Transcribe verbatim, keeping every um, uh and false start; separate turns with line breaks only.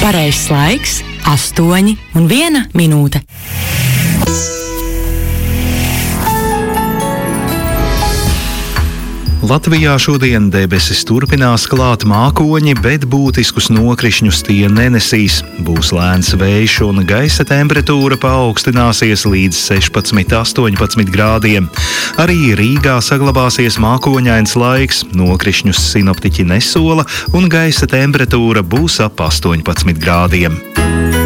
Pareizs laiks – astoņi un viena minūte.
Latvijā šodien debesis turpinās klāt mākoņi, bet būtiskus nokrišņus tie nenesīs. Būs lēns vējš un gaisa temperatūra paaugstināsies līdz sešpadsmit līdz astoņpadsmit grādiem. Arī Rīgā saglabāsies mākoņains laiks, nokrišņus sinoptiķi nesola un gaisa temperatūra būs ap astoņpadsmit grādiem.